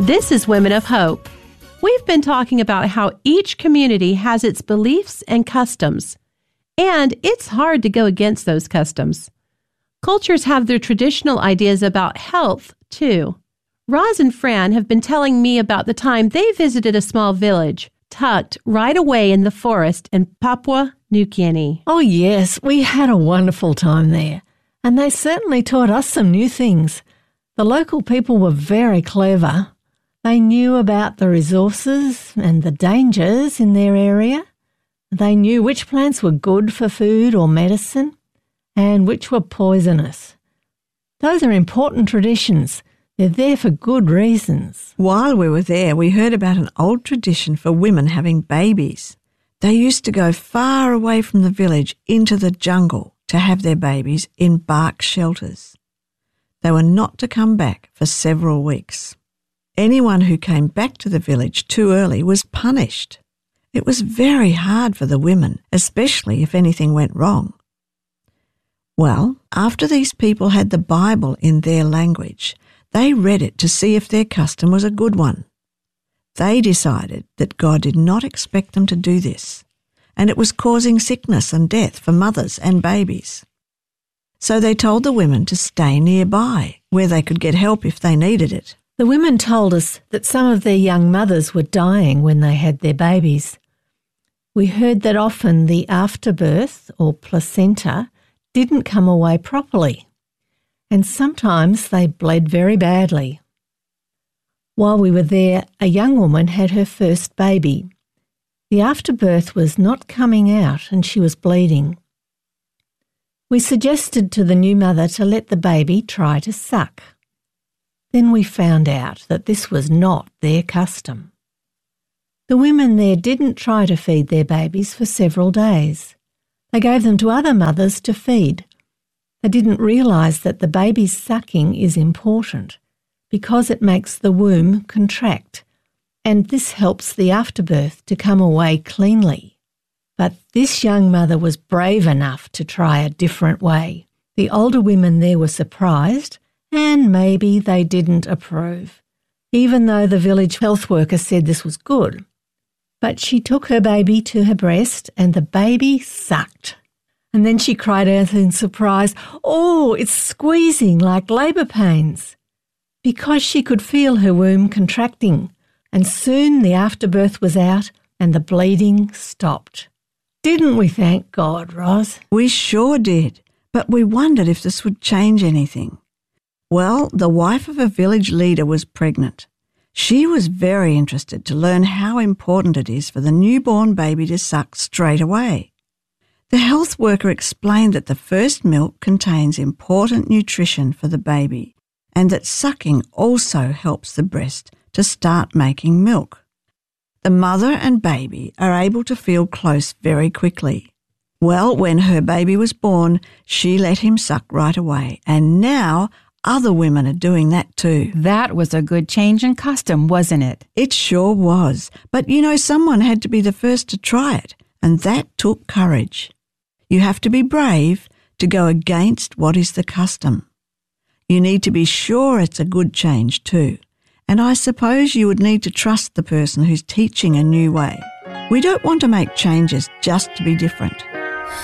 This is Women of Hope. We've been talking about how each community has its beliefs and customs, and it's hard to go against those customs. Cultures have their traditional ideas about health, too. Roz and Fran have been telling me about the time they visited a small village tucked right away in the forest in Papua New Guinea. Oh yes, we had a wonderful time there, and they certainly taught us some new things. The local people were very clever. They knew about the resources and the dangers in their area. They knew which plants were good for food or medicine and which were poisonous. Those are important traditions. They're there for good reasons. While we were there, we heard about an old tradition for women having babies. They used to go far away from the village into the jungle to have their babies in bark shelters. They were not to come back for several weeks. Anyone who came back to the village too early was punished. It was very hard for the women, especially if anything went wrong. Well, after these people had the Bible in their language, they read it to see if their custom was a good one. They decided that God did not expect them to do this, and it was causing sickness and death for mothers and babies. So they told the women to stay nearby, where they could get help if they needed it. The women told us that some of their young mothers were dying when they had their babies. We heard that often the afterbirth or placenta didn't come away properly, and sometimes they bled very badly. While we were there, a young woman had her first baby. The afterbirth was not coming out and she was bleeding. We suggested to the new mother to let the baby try to suck. Then we found out that this was not their custom. The women there didn't try to feed their babies for several days. They gave them to other mothers to feed. They didn't realise that the baby's sucking is important because it makes the womb contract, and this helps the afterbirth to come away cleanly. But this young mother was brave enough to try a different way. The older women there were surprised, and maybe they didn't approve, even though the village health worker said this was good. But she took her baby to her breast and the baby sucked. And then she cried out in surprise, "Oh, it's squeezing like labour pains," because she could feel her womb contracting. And soon the afterbirth was out and the bleeding stopped. Didn't we thank God, Roz? We sure did, but we wondered if this would change anything. Well, the wife of a village leader was pregnant. She was very interested to learn how important it is for the newborn baby to suck straight away. The health worker explained that the first milk contains important nutrition for the baby and that sucking also helps the breast to start making milk. The mother and baby are able to feel close very quickly. Well, when her baby was born, she let him suck right away, and now other women are doing that too. That was a good change in custom, wasn't it? It sure was. But someone had to be the first to try it, and that took courage. You have to be brave to go against what is the custom. You need to be sure it's a good change too. And I suppose you would need to trust the person who's teaching a new way. We don't want to make changes just to be different.